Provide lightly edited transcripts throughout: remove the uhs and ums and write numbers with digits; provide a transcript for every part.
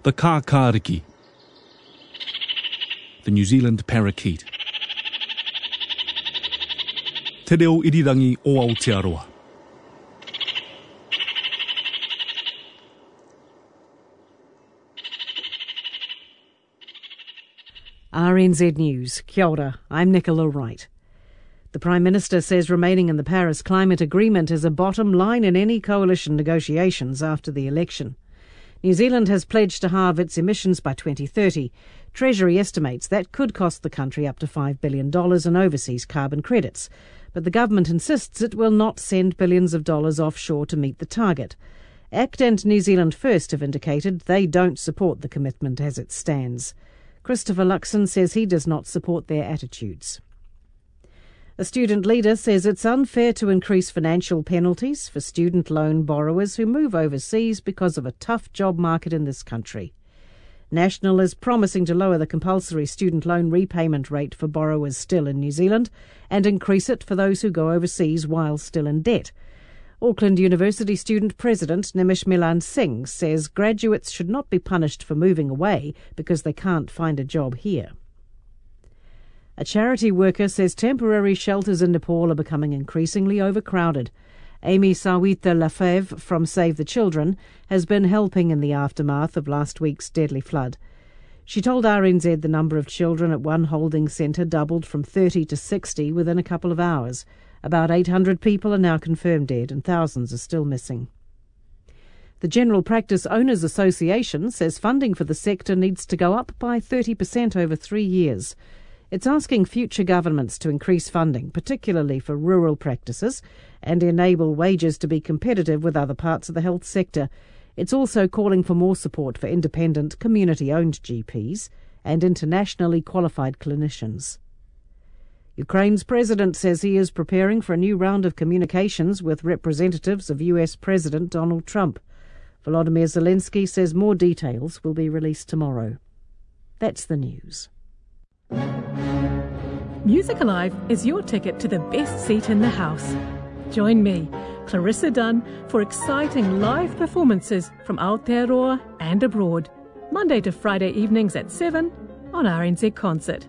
The kākāriki, the New Zealand parakeet. Te reo irirangi o Aotearoa. RNZ News. Kia ora, I'm Nicola Wright. The Prime Minister says remaining in the Paris Climate Agreement is a bottom line in any coalition negotiations after the election. New Zealand has pledged to halve its emissions by 2030. Treasury estimates that could cost the country up to $5 billion in overseas carbon credits. But the government insists it will not send billions of dollars offshore to meet the target. ACT and New Zealand First have indicated they don't support the commitment as it stands. Christopher Luxon says he does not support their attitudes. A student leader says it's unfair to increase financial penalties for student loan borrowers who move overseas because of a tough job market in this country. National is promising to lower the compulsory student loan repayment rate for borrowers still in New Zealand and increase it for those who go overseas while still in debt. Auckland University student president Nimish Milan Singh says graduates should not be punished for moving away because they can't find a job here. A charity worker says temporary shelters in Nepal are becoming increasingly overcrowded. Amy Sawita Lafave from Save the Children has been helping in the aftermath of last week's deadly flood. She told RNZ the number of children at one holding centre doubled from 30 to 60 within a couple of hours. About 800 people are now confirmed dead and thousands are still missing. The General Practice Owners Association says funding for the sector needs to go up by 30% over 3 years. It's asking future governments to increase funding, particularly for rural practices, and enable wages to be competitive with other parts of the health sector. It's also calling for more support for independent, community-owned GPs and internationally qualified clinicians. Ukraine's president says he is preparing for a new round of communications with representatives of US President Donald Trump. Volodymyr Zelensky says more details will be released tomorrow. That's the news. Music Alive is your ticket to the best seat in the house. Join me, Clarissa Dunn, for exciting live performances from Aotearoa and abroad, Monday to Friday evenings at 7 on RNZ Concert.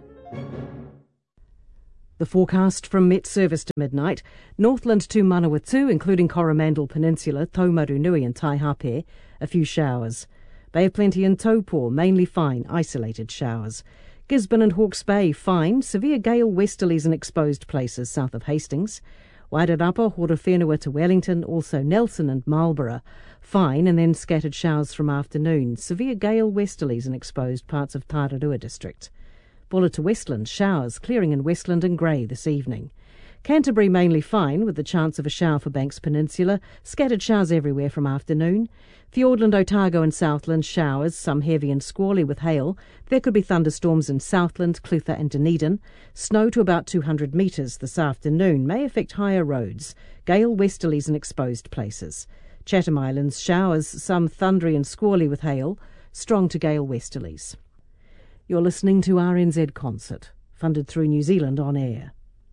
The forecast from Met Service to midnight: Northland to Manawatu, including Coromandel Peninsula, Taumarunui and Taihape, a few showers. Bay of Plenty and Taupo, mainly fine, isolated showers. Gisborne and Hawke's Bay, fine, severe gale westerlies in exposed places south of Hastings. Wairarapa, Horowhenua to Wellington, also Nelson and Marlborough, fine, and then scattered showers from afternoon. Severe gale westerlies in exposed parts of Tararua district. Buller to Westland, showers, clearing in Westland and grey this evening. Canterbury mainly fine, with the chance of a shower for Banks Peninsula. Scattered showers everywhere from afternoon. Fiordland, Otago and Southland, showers, some heavy and squally with hail. There could be thunderstorms in Southland, Clutha and Dunedin. Snow to about 200 metres this afternoon may affect higher roads. Gale westerlies in exposed places. Chatham Islands, showers, some thundery and squally with hail. Strong to gale westerlies. You're listening to RNZ Concert, funded through New Zealand On Air.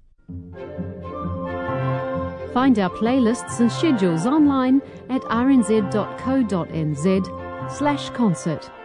Find our playlists and schedules online at rnz.co.nz/concert.